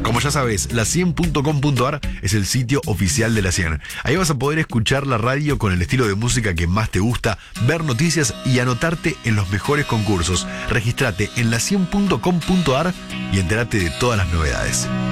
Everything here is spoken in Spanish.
Como ya sabes, la100.com.ar es el sitio oficial de La 100. Ahí vas a poder escuchar la radio con el estilo de música que más te gusta, ver noticias y anotarte en los mejores concursos. Regístrate en la100.com.ar y entérate de todas las novedades.